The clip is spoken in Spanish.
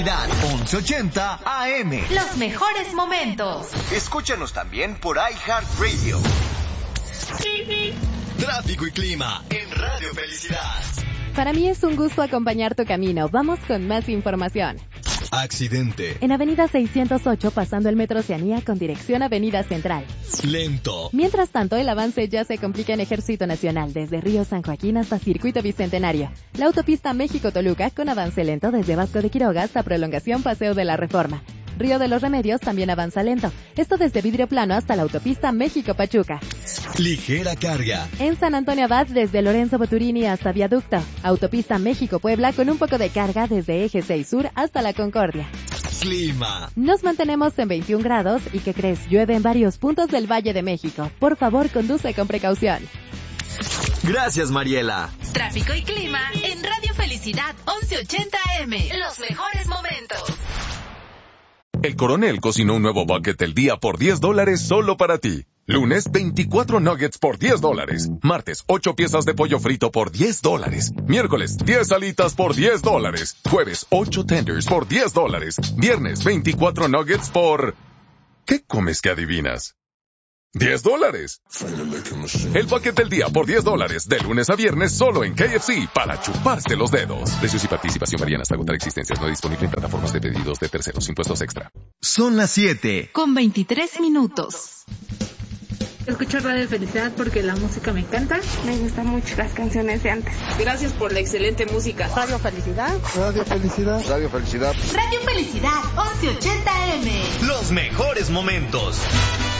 1180 AM. Los mejores momentos. Escúchanos también por iHeartRadio. Tráfico y clima en Radio Felicidad. Para mí es un gusto acompañar tu camino. Vamos con más información. Accidente. En Avenida 608, pasando el Metro Oceanía con dirección Avenida Central. Lento. Mientras tanto, el avance ya se complica en Ejército Nacional, desde Río San Joaquín hasta Circuito Bicentenario. La autopista México-Toluca con avance lento desde Vasco de Quiroga hasta prolongación Paseo de la Reforma. Río de los Remedios también avanza lento. Esto desde Vidrio Plano hasta la autopista México-Pachuca. Ligera carga. En San Antonio Abad, desde Lorenzo Boturini hasta Viaducto. Autopista México-Puebla con un poco de carga desde Eje 6 Sur hasta La Concordia. Clima. Nos mantenemos en 21 grados y ¿qué crees? Llueve en varios puntos del Valle de México. Por favor, conduce con precaución. Gracias, Mariela. Tráfico y clima en Radio Felicidad 1180 AM. Los mejores momentos. El Coronel cocinó un nuevo bucket del día por $10 solo para ti. Lunes, 24 nuggets por $10. Martes, 8 piezas de pollo frito por $10. Miércoles, 10 alitas por $10. Jueves, 8 tenders por $10. Viernes, 24 nuggets por... ¿Qué comes que adivinas? $10. El bucket del día por $10, de lunes a viernes solo en KFC, para chuparse los dedos. Precios y participación varían hasta agotar existencias. No disponible en plataformas de pedidos de terceros. Impuestos extra. Son las 7. Con 23 minutos. Escucho Radio Felicidad porque la música me encanta. Me gustan mucho las canciones de antes. Gracias por la excelente música. Radio Felicidad. Radio Felicidad. Radio Felicidad. Radio Felicidad 1180 AM. Los mejores momentos.